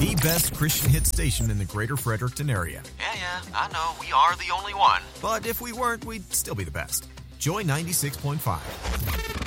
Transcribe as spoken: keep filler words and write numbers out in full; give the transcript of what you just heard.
the best Christian hit station in the greater Fredericton area. Yeah, yeah, I know. We are the only one. But if we weren't, we'd still be the best. Joy ninety-six point five.